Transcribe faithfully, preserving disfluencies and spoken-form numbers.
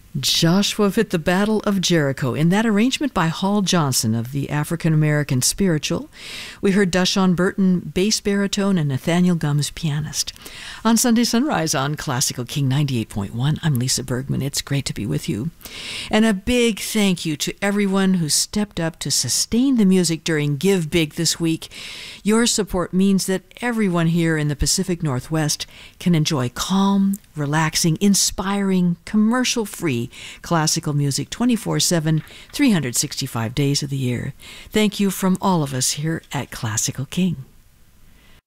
Joshua fit the Battle of Jericho in that arrangement by Hall Johnson of the African American Spiritual. We heard Dashawn Burton, bass baritone, and Nathaniel Gums, pianist. On Sunday Sunrise on Classical King ninety-eight point one, I'm Lisa Bergman. It's great to be with you. And a big thank you to everyone who stepped up to sustain the music during Give Big this week. Your support means that everyone here in the Pacific Northwest can enjoy calm, relaxing, inspiring, commercial-free classical music twenty-four seven, three hundred sixty-five days of the year. Thank you from all of us here at Classical King.